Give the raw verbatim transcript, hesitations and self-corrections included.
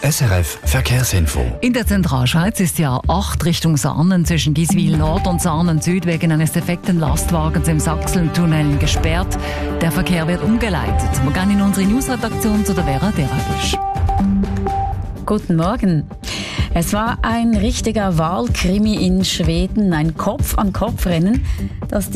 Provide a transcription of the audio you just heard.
S R F Verkehrsinfo. In der Zentralschweiz ist ja acht Richtung Sarnen zwischen Giswil Nord und Sarnen Süd wegen eines defekten Lastwagens im Sachsentunnel gesperrt. Der Verkehr wird umgeleitet. Wir gehen in unsere Newsredaktion zu der Vera Deragisch. Guten Morgen. Es war ein richtiger Wahlkrimi in Schweden, ein Kopf-an-Kopf-Rennen, das